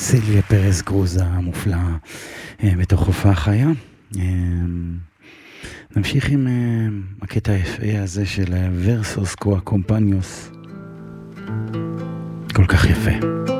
סילביה פרס קרוז המופלאה בתוך הופעה חיה. נמשיך עם הקטע היפה הזה של ורסוס קו הקומפניוס, כל כך יפה.